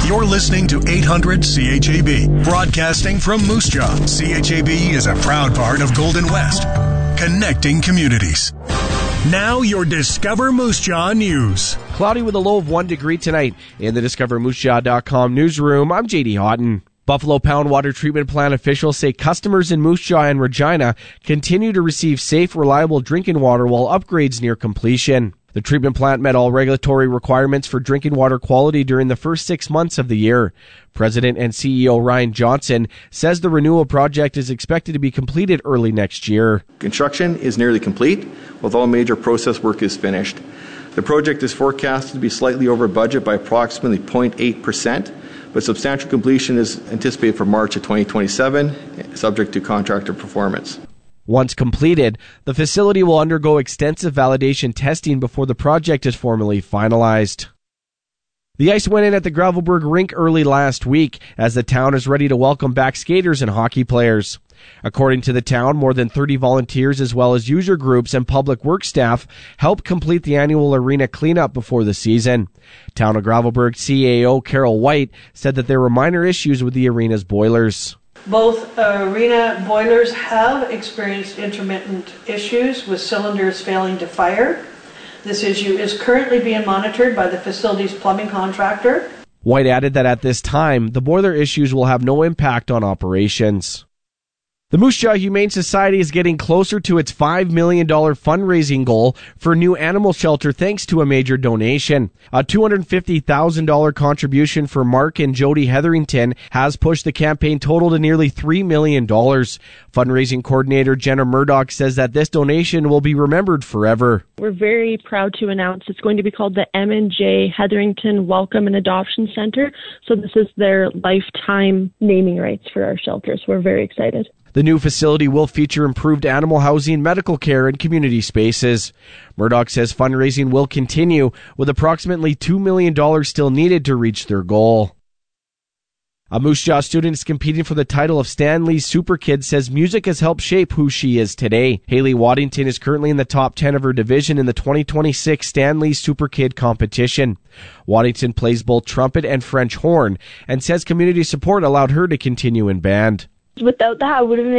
You're listening to 800 CHAB, broadcasting from Moose Jaw. CHAB is a proud part of Golden West, connecting communities. Now your Discover Moose Jaw news. Cloudy with a low of 1 degree tonight. In the DiscoverMooseJaw.com newsroom, I'm JD Houghton. Buffalo Pound Water Treatment Plant officials say customers in Moose Jaw and Regina continue to receive safe, reliable drinking water while upgrades near completion. The treatment plant met all regulatory requirements for drinking water quality during the first 6 months of the year. President and CEO Ryan Johnson says the renewal project is expected to be completed early next year. Construction is nearly complete, with all major process work is finished. The project is forecasted to be slightly over budget by approximately 0.8%, but substantial completion is anticipated for March of 2027, subject to contractor performance. Once completed, the facility will undergo extensive validation testing before the project is formally finalized. The ice went in at the Gravelbourg rink early last week as the town is ready to welcome back skaters and hockey players. According to the town, more than 30 volunteers as well as user groups and public works staff helped complete the annual arena cleanup before the season. Town of Gravelbourg CAO Carol White said that there were minor issues with the arena's boilers. Both arena boilers have experienced intermittent issues with cylinders failing to fire. This issue is currently being monitored by the facility's plumbing contractor. White added that at this time, the boiler issues will have no impact on operations. The Moose Jaw Humane Society is getting closer to its $5 million fundraising goal for a new animal shelter thanks to a major donation. A $250,000 contribution for Mark and Jody Hetherington has pushed the campaign total to nearly $3 million. Fundraising coordinator Jenna Murdoch says that this donation will be remembered forever. We're very proud to announce it's going to be called the M&J Hetherington Welcome and Adoption Center. So this is their lifetime naming rights for our shelters. We're very excited. The new facility will feature improved animal housing, medical care, and community spaces. Murdoch says fundraising will continue, with approximately $2 million still needed to reach their goal. A Moose Jaw student is competing for the title of Stan Lee's Super Kid says music has helped shape who she is today. Haley Waddington is currently in the top 10 of her division in the 2026 Stan Lee Super Kid competition. Waddington plays both trumpet and French horn and says community support allowed her to continue in band. Without that, I would have